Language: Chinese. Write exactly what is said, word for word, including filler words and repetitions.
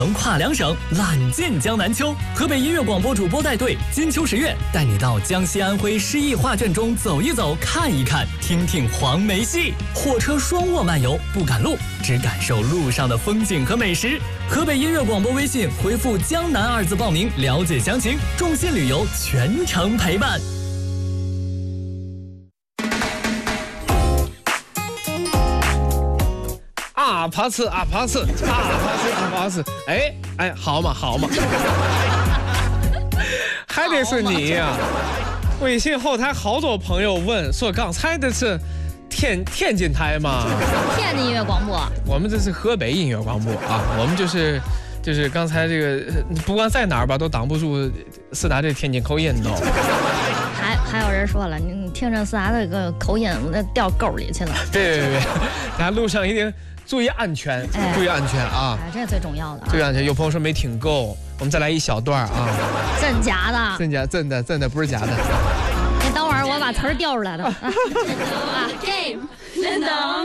横跨两省，揽尽江南秋。河北音乐广播主播带队，金秋十月带你到江西安徽诗意画卷中走一走、看一看、听听黄梅戏。火车双卧漫游，不赶路，只感受路上的风景和美食。河北音乐广播微信回复“江南”二字报名，了解详情。众信旅游全程陪伴。 啊爬刺啊爬刺啊爬刺啊爬刺，哎哎，好嘛好嘛，还得是你呀、啊！微信后台好多朋友问说，刚才的是天天津台吗？ 天津音乐广播， 我们这是河北音乐广播啊，我们就是就是刚才这个，不管在哪儿吧，都挡不住四达这天津口音都。 还还有人说了，你听着四达这个口音，那掉沟里去了。 别别别，大家路上一定注意安全，哎、注意安全啊！ 哎，这最重要的、啊。 注意安全。有朋友说没听够，我们再来一小段啊。 真假的？ 真假？真的真的不是假的。 你等会儿我把词儿调出来了。啊 Game， 真的。